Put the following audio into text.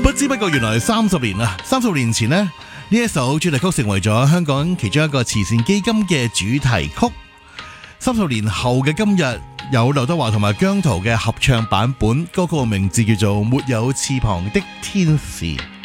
不知不覺原來30年啦，30年前呢一首主題曲成為咗香港其中一個慈善基金嘅主題曲。30年後嘅今日，有劉德華同埋姜濤嘅合唱版本，歌曲嘅名字叫做《沒有翅膀的天使》。